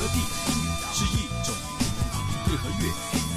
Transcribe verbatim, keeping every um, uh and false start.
和地是一种品味和乐。